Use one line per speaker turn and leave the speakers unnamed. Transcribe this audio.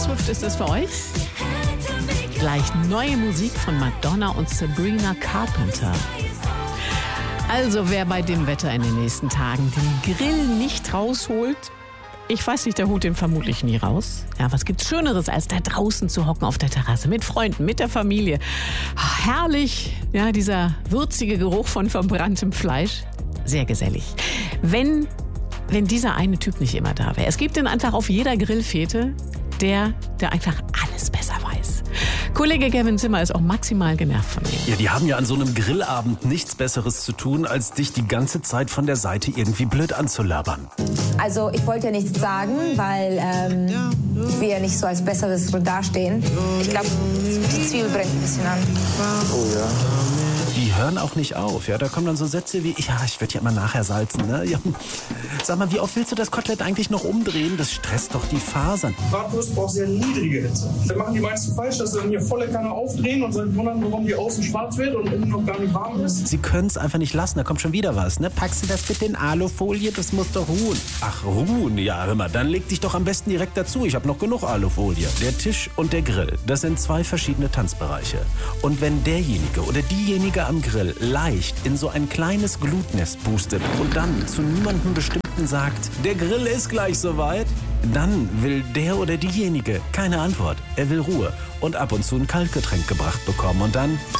Swift ist es für euch. Gleich neue Musik von Madonna und Sabrina Carpenter. Also wer bei dem Wetter in den nächsten Tagen den Grill nicht rausholt, ich weiß nicht, der holt den vermutlich nie raus. Ja, was gibt's Schöneres, als da draußen zu hocken auf der Terrasse mit Freunden, mit der Familie. Ach, herrlich, ja, dieser würzige Geruch von verbranntem Fleisch. Sehr gesellig. Wenn dieser eine Typ nicht immer da wäre. Es gibt ihn einfach auf jeder Grillfete, der einfach alles besser weiß. Kollege Kevin Zimmer ist auch maximal genervt von ihm.
Ja, die haben ja an so einem Grillabend nichts Besseres zu tun, als dich die ganze Zeit von der Seite irgendwie blöd anzulabern.
Also ich wollte ja nichts sagen, weil ich will ja nicht so als Besseres dastehen. Ich glaube, die Zwiebel brennt ein bisschen an.
Oh ja.
Die hören auch nicht auf. Ja, da kommen dann so Sätze wie, ja, ich werde ja immer nachher salzen. Ne? Ja. Sag mal, wie oft willst du das Kotelett eigentlich noch umdrehen? Das stresst doch die Fasern.
Bratwurst braucht sehr niedrige Hitze. Da machen die meisten falsch, dass sie dann hier volle Kanne aufdrehen und sich wundern, warum die außen schwarz wird und innen noch gar nicht warm ist.
Sie können es einfach nicht lassen, da kommt schon wieder was. Ne? Packst du das bitte in Alufolie? Das muss doch ruhen. Ach, ruhen? Ja, hör mal, dann leg dich doch am besten direkt dazu. Ich habe noch genug Alufolie. Der Tisch und der Grill, das sind zwei verschiedene Tanzbereiche. Und wenn derjenige oder diejenige am Grill leicht in so ein kleines Glutnest pustet und dann zu niemandem Bestimmten sagt, der Grill ist gleich soweit, dann will der oder diejenige keine Antwort. Er will Ruhe und ab und zu ein Kaltgetränk gebracht bekommen und dann